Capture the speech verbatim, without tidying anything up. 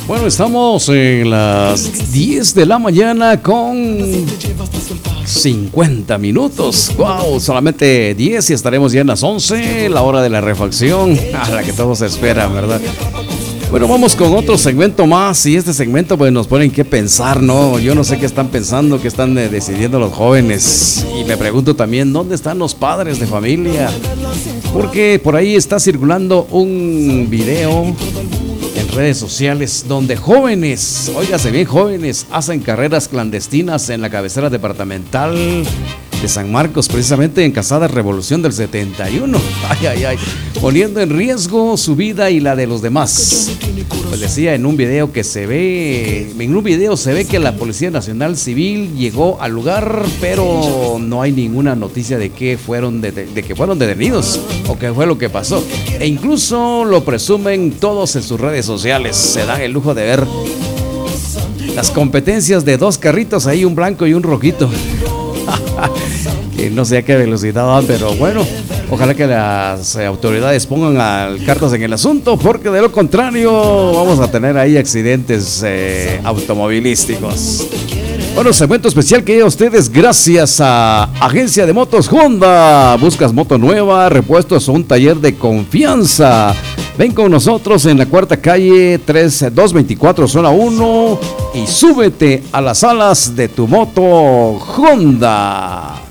Bueno, estamos en las diez de la mañana con cincuenta minutos. Wow, solamente diez y estaremos ya en las once, la hora de la refacción, a la que todos esperan, ¿verdad? Bueno, vamos con otro segmento más y este segmento pues nos pone en qué pensar, ¿no? Yo no sé qué están pensando, qué están eh, decidiendo los jóvenes, y me pregunto también dónde están los padres de familia, porque por ahí está circulando un video en redes sociales donde jóvenes, óigase bien, jóvenes hacen carreras clandestinas en la cabecera departamental de San Marcos, precisamente en Casada Revolución del setenta y uno. Ay, ay, ay, poniendo en riesgo su vida y la de los demás. Pues decía en un video que se ve, en un video se ve que la Policía Nacional Civil llegó al lugar, pero no hay ninguna noticia de que fueron de, de que fueron detenidos o qué fue lo que pasó. E incluso lo presumen todos en sus redes sociales. Se dan el lujo de ver las competencias de dos carritos ahí, un blanco y un rojito. Que no sé a qué velocidad van, pero bueno, ojalá que las autoridades pongan al cartas en el asunto, porque de lo contrario vamos a tener ahí accidentes eh, automovilísticos. Bueno, segmento especial que llega a ustedes gracias a Agencia de Motos Honda. Buscas moto nueva, repuestos o un taller de confianza. Ven con nosotros en la cuarta calle tres doscientos veinticuatro, zona uno, y súbete a las alas de tu moto Honda.